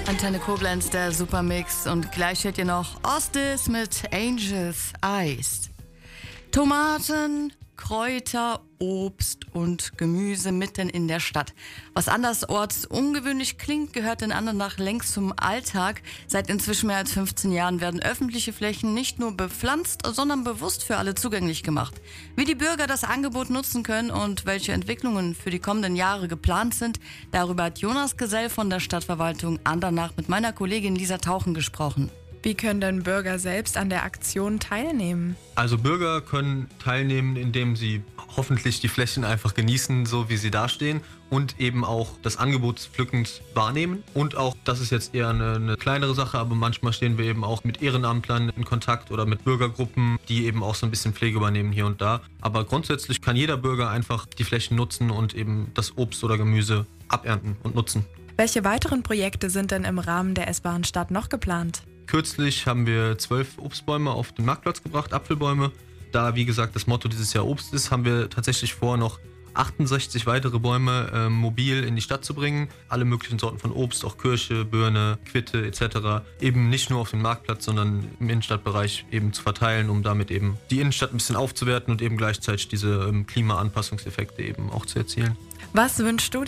Antenne Koblenz, der Supermix. Und gleich hört ihr noch Ostis mit Angels Eyes. Tomaten, Kräuter, Obst und Gemüse mitten in der Stadt. Was andersorts ungewöhnlich klingt, gehört in Andernach längst zum Alltag. Seit inzwischen mehr als 15 Jahren werden öffentliche Flächen nicht nur bepflanzt, sondern bewusst für alle zugänglich gemacht. Wie die Bürger das Angebot nutzen können und welche Entwicklungen für die kommenden Jahre geplant sind, darüber hat Jonas Gesell von der Stadtverwaltung Andernach mit meiner Kollegin Lisa Tauchen gesprochen. Wie können denn Bürger selbst an der Aktion teilnehmen? Also Bürger können teilnehmen, indem sie hoffentlich die Flächen einfach genießen, so wie sie dastehen und eben auch das Angebot pflückend wahrnehmen. Und auch, das ist jetzt eher eine kleinere Sache, aber manchmal stehen wir eben auch mit Ehrenamtlern in Kontakt oder mit Bürgergruppen, die eben auch so ein bisschen Pflege übernehmen hier und da. Aber grundsätzlich kann jeder Bürger einfach die Flächen nutzen und eben das Obst oder Gemüse abernten und nutzen. Welche weiteren Projekte sind denn im Rahmen der S-Bahn Stadt noch geplant? Kürzlich haben wir 12 Obstbäume auf den Marktplatz gebracht, Apfelbäume. Da, wie gesagt, das Motto dieses Jahr Obst ist, haben wir tatsächlich vor, noch 68 weitere Bäume mobil in die Stadt zu bringen. Alle möglichen Sorten von Obst, auch Kirsche, Birne, Quitte etc. Eben nicht nur auf den Marktplatz, sondern im Innenstadtbereich eben zu verteilen, um damit eben die Innenstadt ein bisschen aufzuwerten und eben gleichzeitig diese Klimaanpassungseffekte eben auch zu erzielen. Was wünschst du